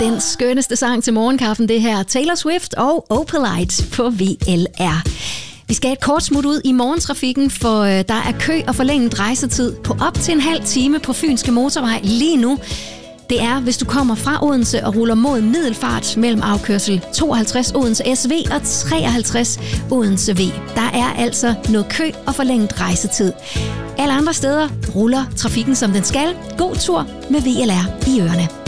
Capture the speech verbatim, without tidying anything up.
Den skønneste sang til morgenkaffen, det her. Taylor Swift og Opalite på V L R. Vi skal et kort smut ud i morgentrafikken, for øh, der er kø og forlænget rejsetid på op til en halv time på Fynske Motorvej lige nu. Det er, hvis du kommer fra Odense og ruller mod Middelfart mellem afkørsel tooghalvtreds Odense S V og treoghalvtreds Odense V. Der er altså noget kø og forlænget rejsetid. Alle andre steder ruller trafikken som den skal. God tur med V L R i ørerne.